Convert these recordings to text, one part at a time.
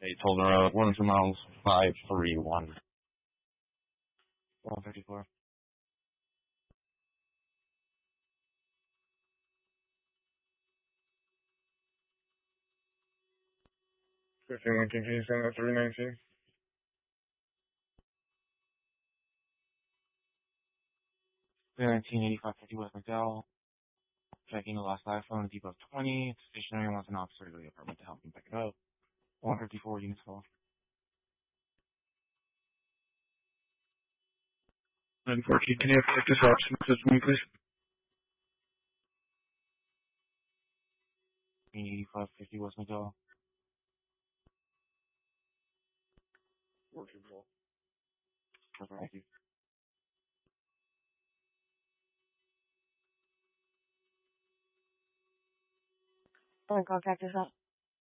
Hey, Holden Road, 102 miles, 531. 154. Lincoln, can you send that 319? West McDowell. Checking the last iPhone, Depot of 20. It's stationary, wants an officer to the apartment to help him pick it up. 154 units full. 914, can you have this officer message for me, please? 8550 West McDowell. Working full. Thank you. I'm gonna call Cactus up.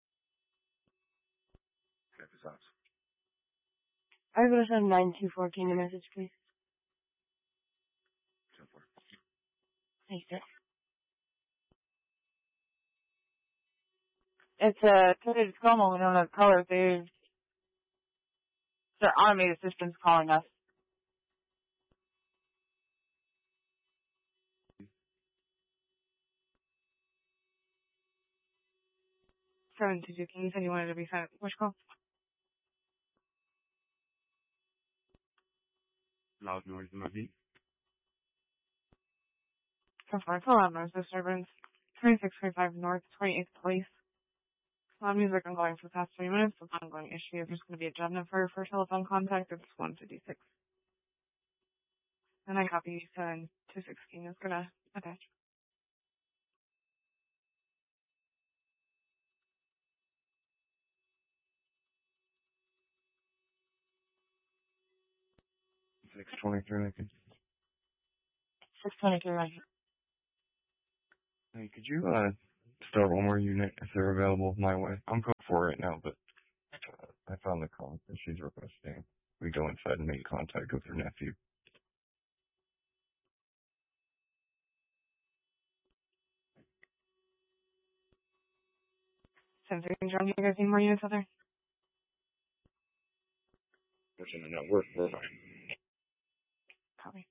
Cactus Ops. Are you gonna send 9214 a message, please? 10-4. Thanks, sir. It's coded Como. We don't have color. Their automated system's calling us. 722, can you said you wanted to be sent? Which call? Loud noise in my feet. Confirm. Full on noise disturbance. 2635 North, 28th Place. Loud music ongoing for the past 3 minutes. With ongoing issue. There's going to be a job number for telephone contact. It's 156. And I copy 7216. It's going to attach. Lincoln. 623 right here. Hey, could you, start one more unit if they're available my way? I'm code 4 right now, but, I found the call that she's requesting. We go inside and make contact with her nephew. 713 John, do you guys need more units out there? No, we're fine. Copy.